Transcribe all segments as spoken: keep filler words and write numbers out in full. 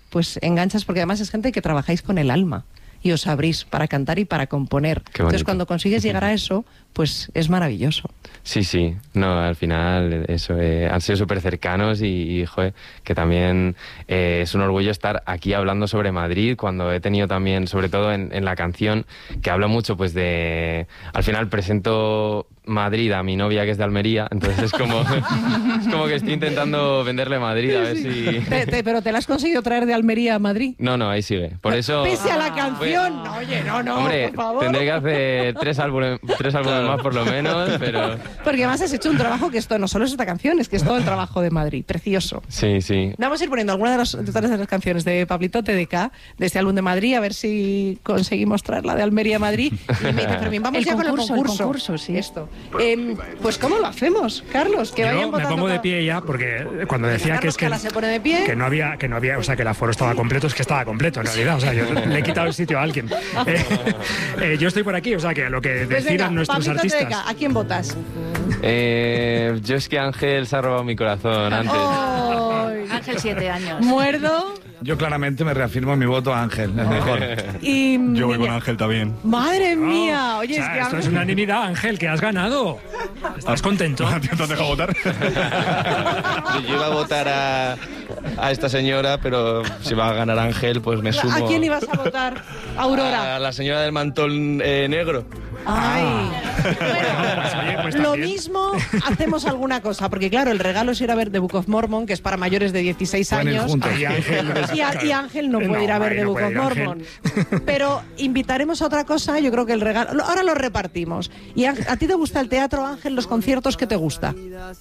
pues enganchas, porque además es gente que trabajáis con el alma y os abrís para cantar y para componer. Entonces, cuando consigues llegar a eso, pues es maravilloso. Sí, sí. No, al final eso, eh, han sido súper cercanos y, y joder, que también eh, es un orgullo estar aquí hablando sobre Madrid, cuando he tenido también, sobre todo en, en la canción, que hablo mucho pues de... Al final presento Madrid a mi novia, que es de Almería, entonces es como, es como que estoy intentando venderle Madrid, a ver sí. si... Te, te, ¿Pero te la has conseguido traer de Almería a Madrid? No, no, ahí sigue. Por eso... Pese a la canción. Bueno, no, oye, no, no, hombre, por favor. tendré que hacer tres álbumes, tres álbumes más por lo menos, pero... Porque además has hecho un trabajo que esto no solo es esta canción, es que es todo el trabajo de Madrid. Precioso. Sí, sí. Vamos a ir poniendo algunas de las, de todas las canciones de Pablito T D K, de este álbum de Madrid, a ver si conseguimos traerla de Almería a Madrid. Y me dice, Fermín, vamos el ya concurso, con el concurso. El concurso, sí. Esto. Eh, pues, ¿cómo lo hacemos, Carlos? Que Yo vayan me votando pongo de para... pie ya, porque cuando decía Carlos que es que, Cala se pone de pie. que no había, que no había, o sea, que el aforo estaba completo, es que estaba completo en realidad. O sea, yo le he quitado el sitio a alguien. Eh, eh, yo estoy por aquí, o sea, que lo que Pues decidan venga, nuestros Pablito artistas. T D K, ¿a quién votas? Eh, yo es que Ángel se ha robado mi corazón antes. Oh, Ángel, siete años. Muerdo. Yo claramente me reafirmo en mi voto a Ángel, es mejor. Y... Yo voy con Ángel también. Madre No, mía. Oye, o sea, es que... esto es unanimidad, Ángel, que has ganado. ¿Estás contento? ¿Te has dejado votar? Yo iba a votar a, a esta señora, pero si va a ganar Ángel, pues me sumo. ¿A quién ibas a votar? Aurora. A la señora del mantón eh, negro. Ay. Bueno, Pues, oye, pues lo también. mismo hacemos alguna cosa, porque claro, el regalo es ir a ver The Book of Mormon, que es para mayores de dieciséis Pueden ir años. juntos. Y Ángel, Y, a- y Ángel no puede ir a ver ahí The no Book puede of ir Ángel. Mormon. Pero invitaremos a otra cosa, yo creo que el regalo... lo- Ahora lo repartimos. ¿Y a, a ti te gusta el teatro, Ángel? ¿Los conciertos qué te gusta?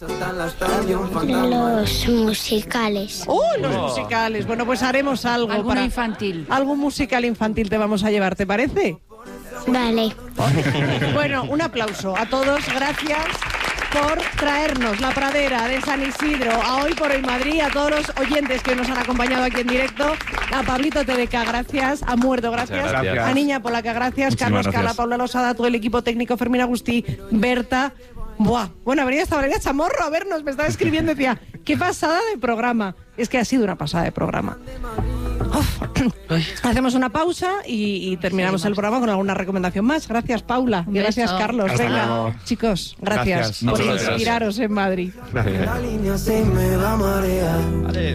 Los musicales. ¡Oh, los musicales! Bueno, pues haremos algo Alguno para... infantil. Algún musical infantil te vamos a llevar, ¿te parece? Vale. Bueno, un aplauso a todos, gracias por traernos La Pradera de San Isidro a Hoy por Hoy Madrid, a todos los oyentes que nos han acompañado aquí en directo, a Pablito T D K, gracias, a Muerto, gracias, Muchas gracias. a Niña Polaca, gracias, Muchísimas Carlos gracias. Cala, Paula Losada, todo el equipo técnico, Fermín Agustí, Berta. Buah, bueno, habría esta Valeria Chamorro a vernos, me estaba escribiendo y decía, qué pasada de programa. Es que ha sido una pasada de programa. Uf. Hacemos una pausa y, y terminamos el programa con alguna recomendación más. Gracias, Paula. Y Un gracias, beso. Carlos. Hasta Venga, luego. chicos, gracias, Gracias. por Muchas gracias. inspiraros en Madrid. Gracias. La línea se me va a marear. Vale.